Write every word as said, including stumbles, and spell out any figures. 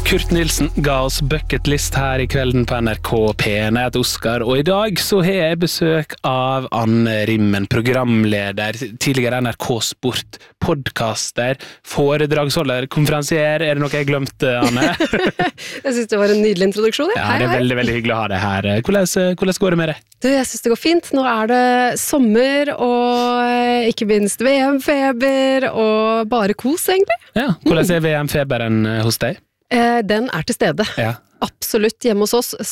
Kurt Nilsen ga oss bucketlist her i kvelden på N R K P. Jeg heter Oskar, og i dag så har jeg besøk av Anne Rimmen, programleder, tidligere N R K Sport, podcaster, foredragsholder, konferansier. Er det noe jeg glemte, Anne? Jeg synes det var en nydelig introduksjon. Ja, det er veldig, veldig hyggelig å ha deg her. Hvordan, hvordan går det med deg? Du, jeg synes det går fint. Nå er det sommer, og ikke minst V M-feber, og bare kos, egentlig. Ja, hvordan er V M-feberen hos deg? Den er til stede. Ja. Absolutt hjemme hos oss.